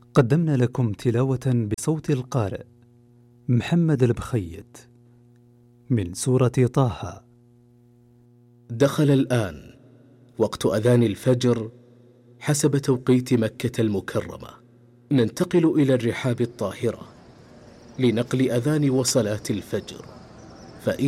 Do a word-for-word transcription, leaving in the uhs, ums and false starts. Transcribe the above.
قدمنا لكم تلاوة بصوت القارئ محمد البخيت من سورة طه. دخل الآن وقت أذان الفجر حسب توقيت مكة المكرمة. ننتقل إلى الرحاب الطاهرة لنقل أذان وصلاة الفجر.